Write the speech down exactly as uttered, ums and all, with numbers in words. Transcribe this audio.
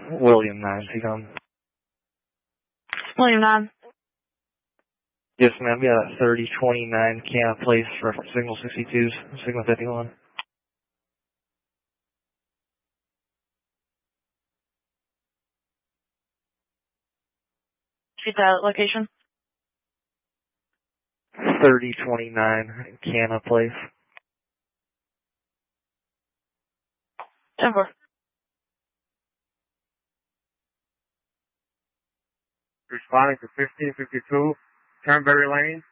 William nine, if you come. William nine. Yes, ma'am. Yeah, thirty twenty-nine Canna Place for Signal sixty-twos, Signal fifty-one. Repeat that location. thirty twenty-nine Canna Place. ten four. Responding to fifteen fifty-two, Turnberry Lane.